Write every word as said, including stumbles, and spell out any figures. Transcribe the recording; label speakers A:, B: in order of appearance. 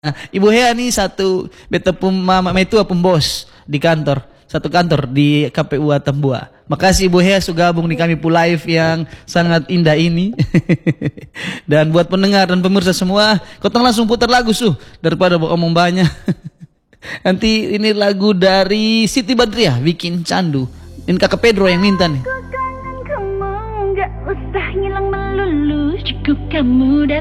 A: Nah, Ibu Hea nih satu beta pun mama itu pun bos di kantor, satu kantor di K P U Atambua. Makasih Ibu Hea sudah gabung di kami Pu Live yang sangat indah ini. Dan buat pendengar dan pemirsa semua, kotong langsung putar lagu suh daripada omong banyak. Nanti ini lagu dari Siti Badriah, bikin candu. Ini Kakak Pedro yang minta nih.
B: Aku kangen kamu, gak usah ngilang melulu, cukup kamu datang.